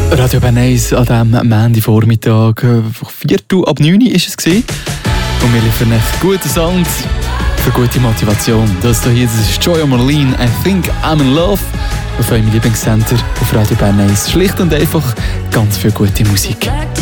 Radio Bern 1 an diesem Montagvormittag. 8:45 war es. Und wir liefern echt guten Sound für gute Motivation. Das hier, das ist Joy Marlene, I Think I'm in Love. Auf eurem Lieblingssender auf Radio Bern 1. Schlicht und einfach ganz viel gute Musik.